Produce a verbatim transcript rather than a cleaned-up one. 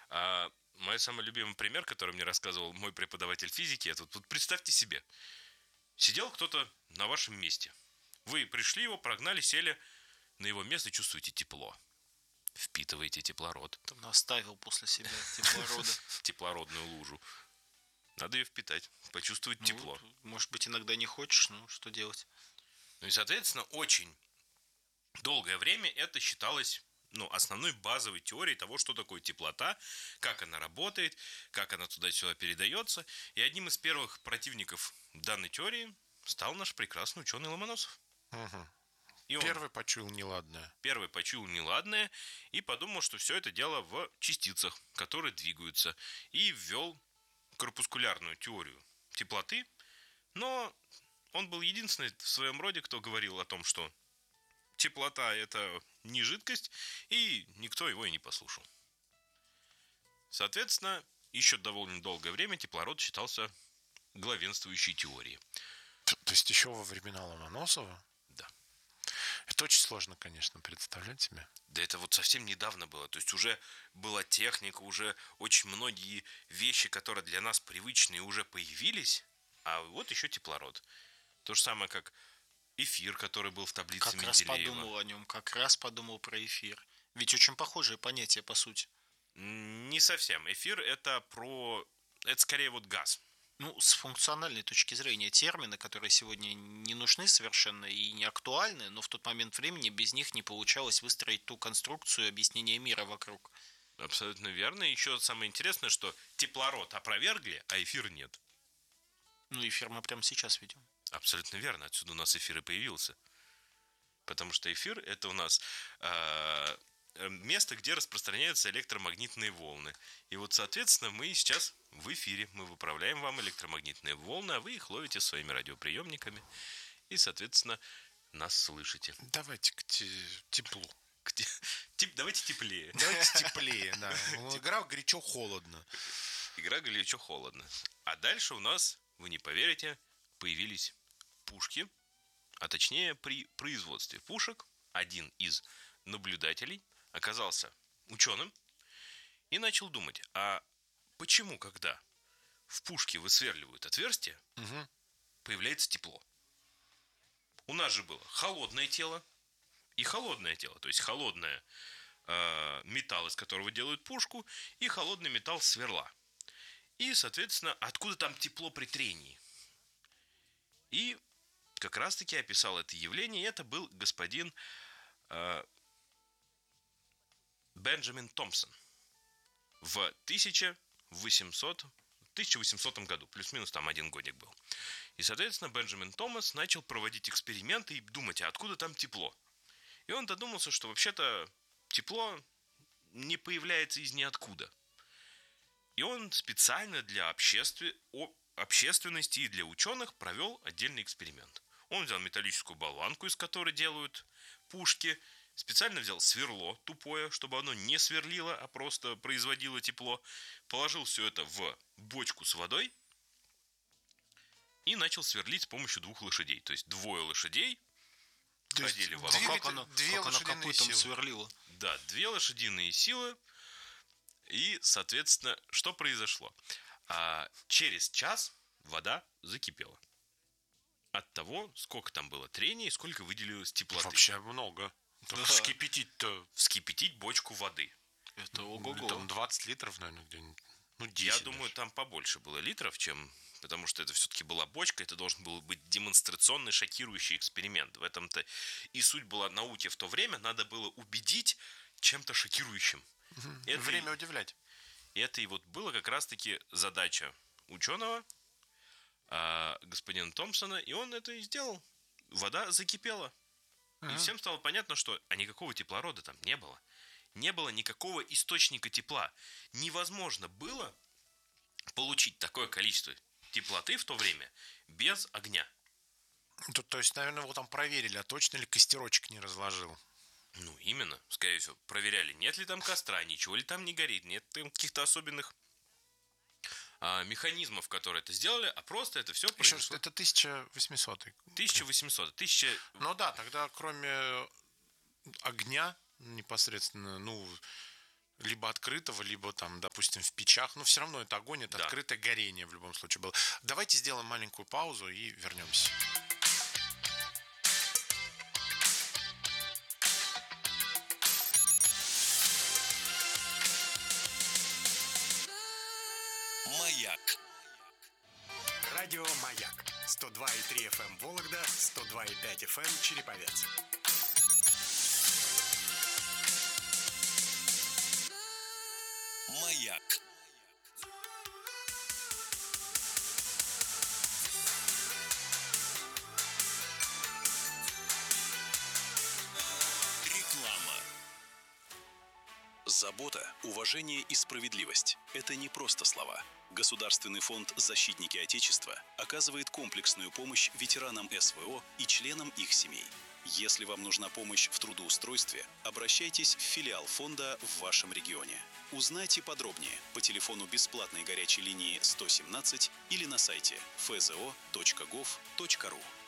А мой самый любимый пример, который мне рассказывал мой преподаватель физики, это вот, вот представьте себе, сидел кто-то на вашем месте. Вы пришли его, прогнали, сели на его место, чувствуете тепло. Впитываете теплород. Там оставил после себя теплорода. Теплородную лужу. Надо ее впитать, почувствовать Ну, тепло. Может быть, иногда не хочешь, но что делать? Ну и, соответственно, очень долгое время это считалось, ну, основной базовой теорией того, что такое теплота, как она работает, как она туда-сюда передается. И одним из первых противников данной теории стал наш прекрасный ученый Ломоносов. Угу. И он Первый почуял неладное. Первый почуял неладное и подумал, что все это дело в частицах, которые двигаются, и ввел корпускулярную теорию теплоты, но он был единственный в своем роде, кто говорил о том, что теплота – это не жидкость, и никто его и не послушал. Соответственно, еще довольно долгое время теплород считался главенствующей теорией. То, то есть еще во времена Ломоносова? Да. Это очень сложно, конечно, представлять себе. Да это вот совсем недавно было. То есть уже была техника, уже очень многие вещи, которые для нас привычные, уже появились. А вот еще теплород. То же самое, как эфир, который был в таблице Как раз Менделеева. подумал о нем, как раз подумал про эфир. Ведь очень похожее понятие, по сути. Не совсем. Эфир это про... Это скорее вот газ. Ну, с функциональной точки зрения термины, которые сегодня не нужны совершенно и не актуальны, но в тот момент времени без них не получалось выстроить ту конструкцию объяснения мира вокруг. Абсолютно верно. Еще самое интересное, что теплород опровергли, а эфир нет. Ну, эфир мы прямо сейчас ведем. Абсолютно верно. Отсюда у нас эфир и появился. Потому что эфир это у нас... Э- место, где распространяются электромагнитные волны. И вот, соответственно, мы сейчас в эфире. Мы выправляем вам электромагнитные волны, а вы их ловите своими радиоприемниками. И, соответственно, нас слышите. Давайте к те- теплу. К те- тип- Давайте теплее. Давайте теплее, да. Игра горячо-холодно. Игра горячо-холодно. А дальше у нас, вы не поверите, появились пушки. А точнее, при производстве пушек один из наблюдателей оказался ученым и начал думать, а почему, когда в пушке высверливают отверстие, угу. появляется тепло? У нас же было холодное тело и холодное тело, то есть холодное э, металл, из которого делают пушку, и холодный металл сверла. И, соответственно, откуда там тепло при трении? И как раз-таки описал это явление, и это был господин... Э, Бенджамин Томпсон в тысяча восьмисотом году, плюс-минус там один годик был. И, соответственно, Бенджамин Томас начал проводить эксперименты и думать, а откуда там тепло? И он додумался, что вообще-то тепло не появляется из ниоткуда. И он специально для обществе... общественности и для ученых провел отдельный эксперимент. Он взял металлическую болванку, из которой делают пушки, специально взял сверло тупое, чтобы оно не сверлило, а просто производило тепло. Положил все это в бочку с водой и начал сверлить с помощью двух лошадей. То есть двое лошадей То есть ходили в две- воду. Как оно, две как оно лошадиные копытом силы. сверлило? Да, две лошадиные силы. И, соответственно, что произошло? А, через час вода закипела. От того, сколько там было трения и сколько выделилось теплоты. Вообще много. Только Да. вскипятить-то Вскипятить бочку воды. Это ну, ого-го. там двадцать литров, наверное, где-нибудь. Ну, десять Я даже. думаю, там побольше было литров, чем... Потому что это все-таки была бочка, это должен был быть демонстрационный, шокирующий эксперимент. В этом-то и суть была науки в то время. Надо было убедить чем-то шокирующим. Угу. Это Время и... удивлять. И это и вот было как раз-таки задача ученого, а, господина Томпсона, и он это и сделал. Вода закипела. Ага. И всем стало понятно, что а никакого теплорода там не было. Не было никакого источника тепла. Невозможно было получить такое количество теплоты в то время без огня. То, то есть, наверное, его там проверили, а точно ли костерочек не разложил? Ну, именно. Скорее всего, проверяли, нет ли там костра, ничего ли там не горит, нет там каких-то особенных а, механизмов, которые это сделали, а просто это все Еще раз, произошло. это тысяча восьмисотый. тысяча восемьсот. тысяча... Ну да, тогда кроме огня непосредственно, ну, либо открытого, либо там, допустим, в печах. Но все равно это огонь, это Да. открытое горение в любом случае было. Давайте сделаем маленькую паузу и вернемся. Маяк. Радио «Маяк». сто два и три эф эм Вологда, сто два и пять эф эм Череповец. Маяк. Реклама. Забота, уважение и справедливость – это не просто слова. Государственный фонд «Защитники Отечества» оказывает комплексную помощь ветеранам эс вэ о и членам их семей. Если вам нужна помощь в трудоустройстве, обращайтесь в филиал фонда в вашем регионе. Узнайте подробнее по телефону бесплатной горячей линии сто семнадцать или на сайте эф зэ о точка гов точка ру.